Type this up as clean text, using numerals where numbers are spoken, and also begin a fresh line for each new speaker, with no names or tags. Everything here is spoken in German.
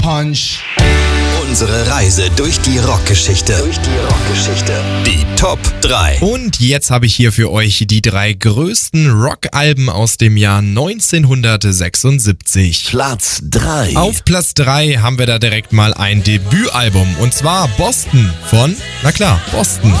Punch.
Unsere Reise durch die Rockgeschichte. Die Top 3.
Und jetzt habe ich hier für euch die 3 größten Rockalben aus dem Jahr 1976.
Platz 3.
Auf Platz 3 haben wir da direkt mal ein Debütalbum. Und zwar Boston von, na klar, Boston.